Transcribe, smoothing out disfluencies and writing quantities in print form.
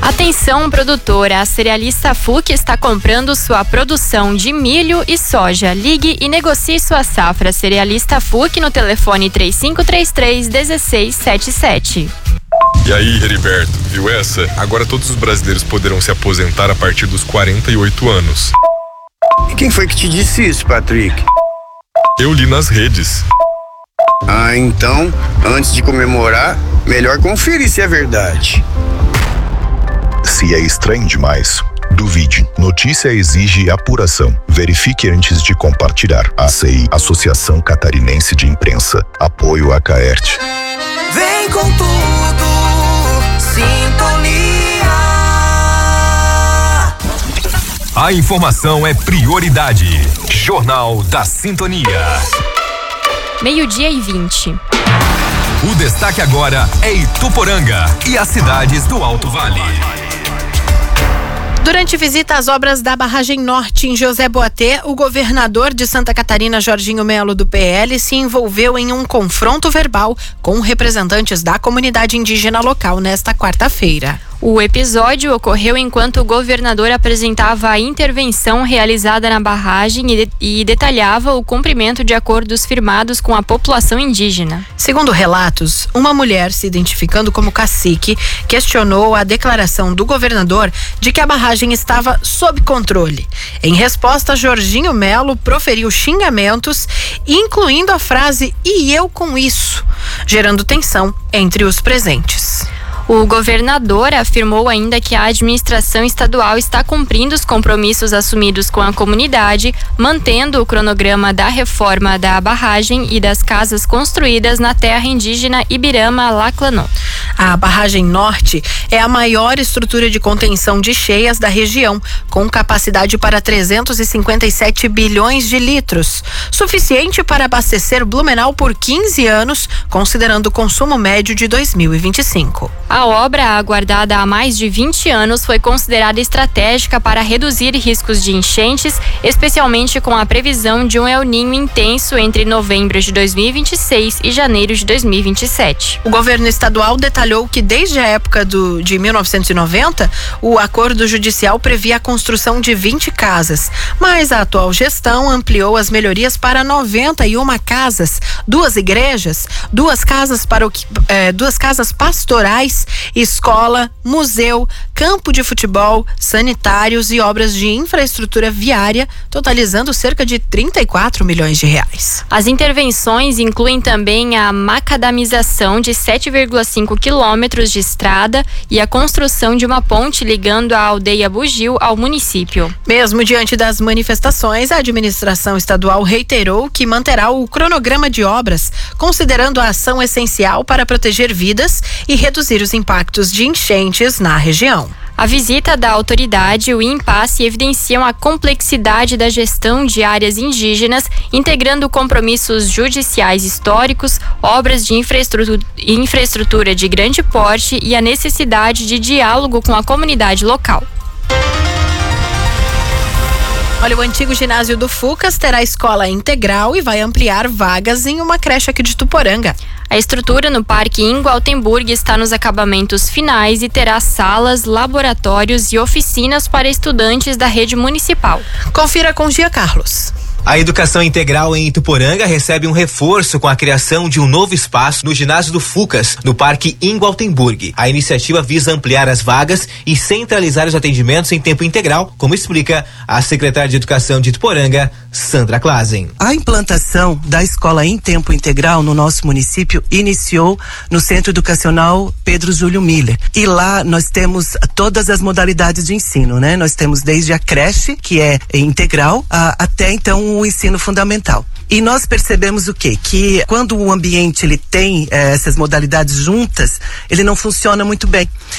Atenção, produtora, a cerealista FUC está comprando sua produção de milho e soja. Ligue e negocie sua safra. Cerealista FUC no telefone 3533-1677. E aí, Heriberto, viu essa? Agora todos os brasileiros poderão se aposentar a partir dos 48 anos. E quem foi que te disse isso, Patrick? Eu li nas redes. Ah, então, antes de comemorar, melhor conferir se é verdade. Se é estranho demais, duvide. Notícia exige apuração. Verifique antes de compartilhar. ACI, Associação Catarinense de Imprensa. Apoio a Caerte. Vem com tudo, sintonia. A informação é prioridade. Jornal da Sintonia. 12:20. O destaque agora é Ituporanga e as cidades do Alto Vale. Durante visita às obras da barragem norte em José Boatê, o governador de Santa Catarina, Jorginho Melo, do PL, se envolveu em um confronto verbal com representantes da comunidade indígena local nesta quarta-feira. O episódio ocorreu enquanto o governador apresentava a intervenção realizada na barragem e detalhava o cumprimento de acordos firmados com a população indígena. Segundo relatos, uma mulher se identificando como cacique questionou a declaração do governador de que a barragem estava sob controle. Em resposta, Jorginho Melo proferiu xingamentos, incluindo a frase "e eu com isso", gerando tensão entre os presentes. O governador afirmou ainda que a administração estadual está cumprindo os compromissos assumidos com a comunidade, mantendo o cronograma da reforma da barragem e das casas construídas na terra indígena Ibirama-Laclanô. A barragem norte é a maior estrutura de contenção de cheias da região, com capacidade para 357 bilhões de litros, suficiente para abastecer Blumenau por 15 anos, considerando o consumo médio de 2025. A obra, aguardada há mais de 20 anos, foi considerada estratégica para reduzir riscos de enchentes, especialmente com a previsão de um El Niño intenso entre novembro de 2026 e janeiro de 2027. O governo estadual detalhou que desde a época de 1990, o acordo judicial previa a construção de 20 casas, mas a atual gestão ampliou as melhorias para 91 casas, 2 igrejas, 2 casas pastorais, escola, museu, campo de futebol, sanitários e obras de infraestrutura viária, totalizando cerca de 34 milhões de reais. As intervenções incluem também a macadamização de 7,5 quilômetros de estrada e a construção de uma ponte ligando a aldeia Bugio ao município. Mesmo diante das manifestações, a administração estadual reiterou que manterá o cronograma de obras, considerando a ação essencial para proteger vidas e reduzir os impactos de enchentes na região. A visita da autoridade e o impasse evidenciam a complexidade da gestão de áreas indígenas, integrando compromissos judiciais históricos, obras de infraestrutura de grande porte e a necessidade de diálogo com a comunidade local. Olha, o antigo ginásio do Fucas terá escola integral e vai ampliar vagas em uma creche aqui de Ituporanga. A estrutura no Parque Ingualtenburg está nos acabamentos finais e terá salas, laboratórios e oficinas para estudantes da rede municipal. Confira com Gia Carlos. A educação integral em Ituporanga recebe um reforço com a criação de um novo espaço no ginásio do Fucas, no Parque Ingualtenburg. A iniciativa visa ampliar as vagas e centralizar os atendimentos em tempo integral, como explica a secretária de Educação de Ituporanga, Sandra Klazen. A implantação da escola em tempo integral no nosso município iniciou no Centro Educacional Pedro Júlio Miller. E lá nós temos todas as modalidades de ensino, né? Nós temos desde a creche, que é integral, até então o ensino fundamental. E nós percebemos o quê? Que quando o ambiente ele tem essas modalidades juntas, ele não funciona muito bem.